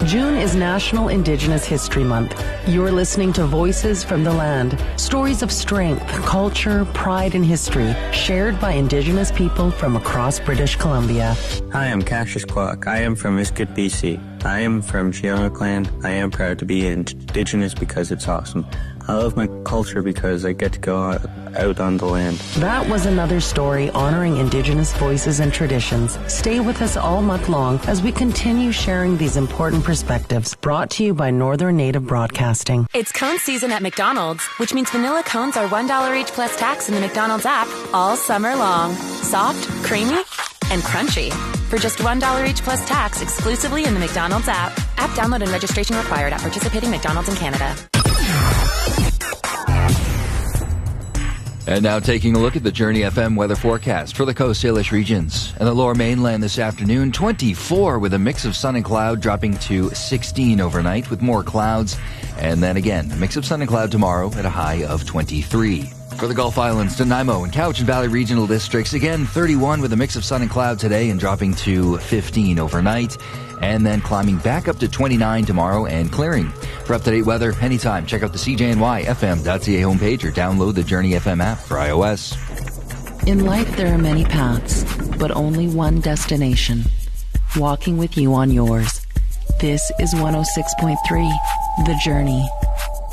June is National Indigenous History Month. You're listening to Voices from the Land, stories of strength, culture, pride, and history shared by Indigenous people from across British Columbia. Hi, I'm Cassius Kwok. I am from Iskut, BC. I am from Chinook land. I am proud to be Indigenous because it's awesome. I love my culture because I get to go out on the land. That was another story honoring Indigenous voices and traditions. Stay with us all month long as we continue sharing these important perspectives. Brought to you by Northern Native Broadcasting. It's cone season at McDonald's, which means vanilla cones are $1 each plus tax in the McDonald's app all summer long. Soft, creamy, and crunchy. For just $1 each plus tax exclusively in the McDonald's app. App download and registration required at participating McDonald's in Canada. And now taking a look at the Journey FM weather forecast for the Coast Salish regions. And the Lower Mainland this afternoon, 24 with a mix of sun and cloud, dropping to 16 overnight with more clouds. And then again, a mix of sun and cloud tomorrow at a high of 23. For the Gulf Islands, Nanaimo and Cowichan Valley regional districts, again 31 with a mix of sun and cloud today and dropping to 15 overnight. And then climbing back up to 29 tomorrow and clearing. For up-to-date weather, anytime, check out the CJNYFM.ca homepage or download the Journey FM app for iOS. In life, there are many paths, but only one destination. Walking with you on yours. This is 106.3, The Journey.